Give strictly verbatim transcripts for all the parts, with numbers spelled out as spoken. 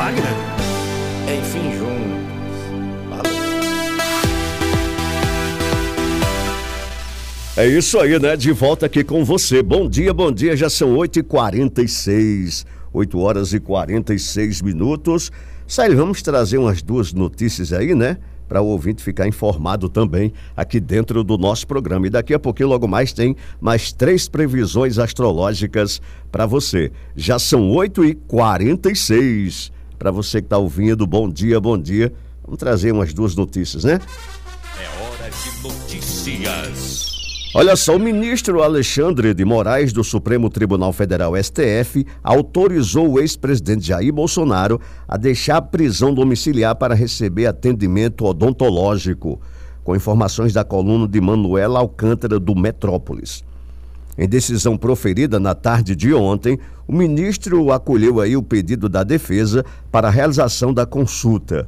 Wagner. Enfim, juntos. Valeu. É isso aí, né? De volta aqui com você. Bom dia, bom dia. Já são oito e quarenta e seis. oito horas e quarenta e seis minutos. Sério, vamos trazer umas duas notícias aí, né? Para o ouvinte ficar informado também aqui dentro do nosso programa. E daqui a pouquinho, logo mais, tem mais três previsões astrológicas para você. Já são oito e quarenta e seis. Para você que está ouvindo, bom dia, bom dia. Vamos trazer umas duas notícias, né? É hora de notícias. Olha só, o ministro Alexandre de Moraes, do Supremo Tribunal Federal, S T F, autorizou o ex-presidente Jair Bolsonaro a deixar a prisão domiciliar para receber atendimento odontológico, com informações da coluna de Manuela Alcântara, do Metrópolis. Em decisão proferida na tarde de ontem, o ministro acolheu aí o pedido da defesa para a realização da consulta.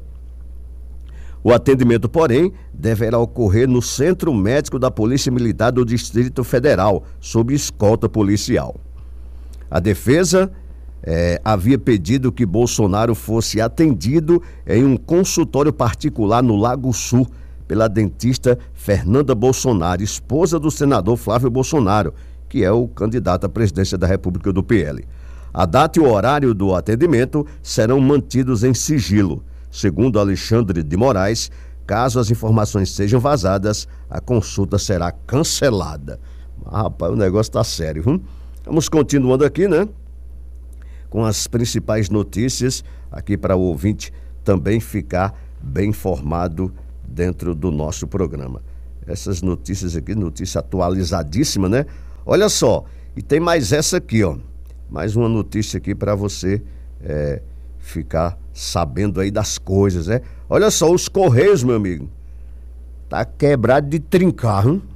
O atendimento, porém, deverá ocorrer no Centro Médico da Polícia Militar do Distrito Federal, sob escolta policial. A defesa eh, havia pedido que Bolsonaro fosse atendido em um consultório particular no Lago Sul pela dentista Fernanda Bolsonaro, esposa do senador Flávio Bolsonaro, que é o candidato à presidência da República do P L. A data e o horário do atendimento serão mantidos em sigilo. Segundo Alexandre de Moraes, caso as informações sejam vazadas, a consulta será cancelada. Ah, rapaz, o negócio tá sério, viu? Vamos continuando aqui, né? Com as principais notícias, aqui para o ouvinte também ficar bem informado dentro do nosso programa. Essas notícias aqui, notícia atualizadíssima, né? Olha só, e tem mais essa aqui, ó. Mais uma notícia aqui para você é, ficar sabendo aí das coisas, né? Olha só, os Correios, meu amigo, tá quebrado de trincar, hein?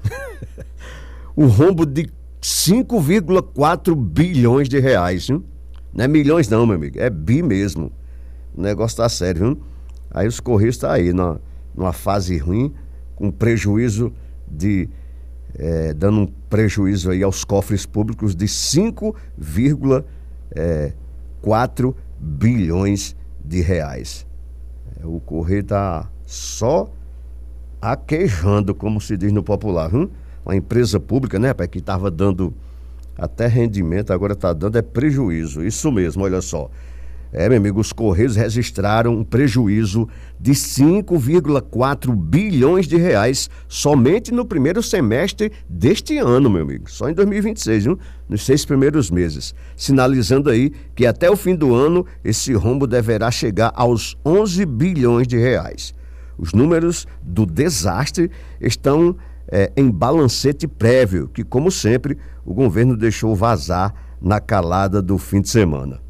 O rombo de cinco vírgula quatro bilhões de reais, hein? Não é milhões não, meu amigo, é bi mesmo. O negócio tá sério, hein? Aí os Correios tá aí, numa, numa fase ruim, com prejuízo de... É, dando um prejuízo aí aos cofres públicos de cinco vírgula quatro bilhões de reais. O Correio está só aquejando, como se diz no popular, hein? Uma empresa pública, né, que estava dando até rendimento, agora está dando é prejuízo. Isso mesmo, olha só. É, meu amigo, os Correios registraram um prejuízo de cinco vírgula quatro bilhões de reais somente no primeiro semestre deste ano, meu amigo. Só em dois mil e vinte e seis, viu? Nos seis primeiros meses. Sinalizando aí que até o fim do ano esse rombo deverá chegar aos onze bilhões de reais. Os números do desastre estão é, em balancete prévio, que, como sempre, o governo deixou vazar na calada do fim de semana.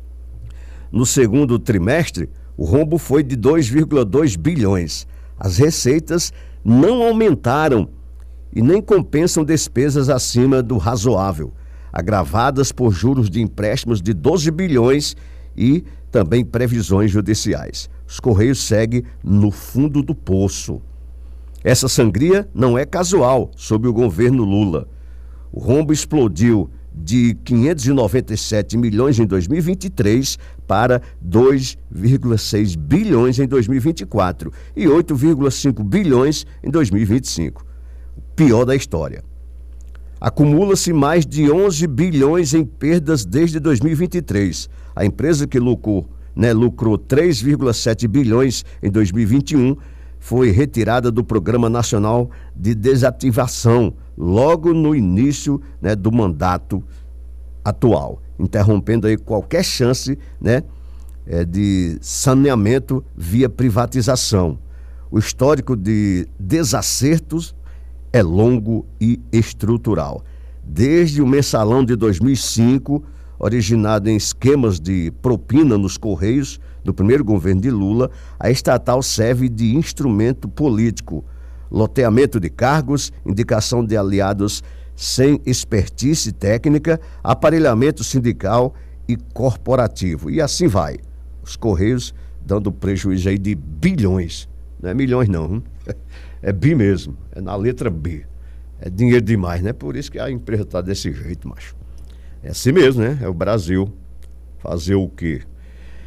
No segundo trimestre, o rombo foi de dois vírgula dois bilhões. As receitas não aumentaram e nem compensam despesas acima do razoável, agravadas por juros de empréstimos de doze bilhões e também previsões judiciais. Os Correios seguem no fundo do poço. Essa sangria não é casual sob o governo Lula. O rombo explodiu de quinhentos e noventa e sete milhões em dois mil e vinte e três para dois vírgula seis bilhões em dois mil e vinte e quatro e oito vírgula cinco bilhões em dois mil e vinte e cinco. O pior da história. Acumula-se mais de onze bilhões em perdas desde dois mil e vinte e três. A empresa que lucrou, né, lucrou três vírgula sete bilhões em dois mil e vinte e um foi retirada do Programa Nacional de Desativação logo no início, né, do mandato atual, interrompendo aí qualquer chance, né, é, de saneamento via privatização. O histórico de desacertos é longo e estrutural. Desde o mensalão de dois mil e cinco, originado em esquemas de propina nos Correios do primeiro governo de Lula, a estatal serve de instrumento político, loteamento de cargos, indicação de aliados sem expertise técnica, aparelhamento sindical e corporativo. E assim vai. Os Correios dando prejuízo aí de bilhões. Não é milhões não, hein? É bi mesmo, é na letra B. É dinheiro demais, né? Por isso que a empresa está desse jeito, macho. É assim mesmo, né? É o Brasil. Fazer o quê?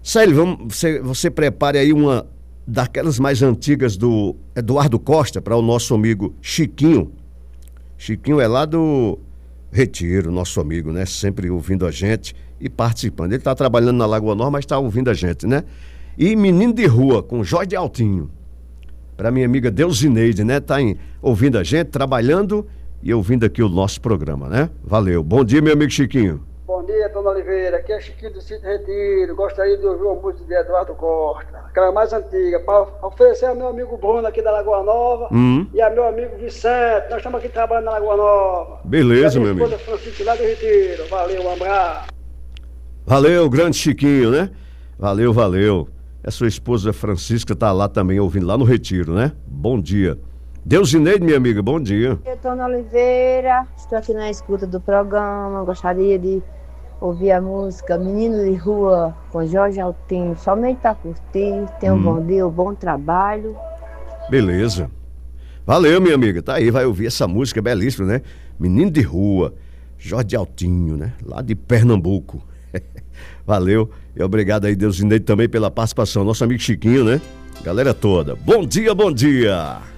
Célio, vamos, você, você prepare aí uma daquelas mais antigas do Eduardo Costa para o nosso amigo Chiquinho. Chiquinho é lá do Retiro, nosso amigo, né? Sempre ouvindo a gente e participando. Ele está trabalhando na Lagoa Nova, mas está ouvindo a gente, né? E Menino de Rua, com Jorge Altinho. Para minha amiga Deusineide, né? Está ouvindo a gente, trabalhando e ouvindo aqui o nosso programa, né? Valeu. Bom dia, meu amigo Chiquinho. Bom dia, Dona Oliveira. Aqui é Chiquinho do Sítio Retiro. Gostaria de ouvir uma música de Eduardo Costa, aquela mais antiga, para oferecer ao meu amigo Bruno aqui da Lagoa Nova hum. e ao meu amigo Vicente. Nós estamos aqui trabalhando na Lagoa Nova. Beleza, meu amigo. Francisco lá do Retiro. Valeu, um abraço. Valeu, grande Chiquinho, né? Valeu, valeu. A sua esposa Francisca está lá também ouvindo, lá no Retiro, né? Bom dia. Deusineide, minha amiga, bom dia. Eu, Dona Oliveira, estou aqui na escuta do programa. Gostaria de ouvir a música Menino de Rua com Jorge Altinho, somente para curtir. Tenha um hum. bom dia, um bom trabalho. Beleza. Valeu, minha amiga. Tá aí, vai ouvir essa música belíssima, né? Menino de Rua, Jorge Altinho, né? Lá de Pernambuco. Valeu. E obrigado aí, Deusineide, também pela participação. Nosso amigo Chiquinho, né? Galera toda. Bom dia, bom dia.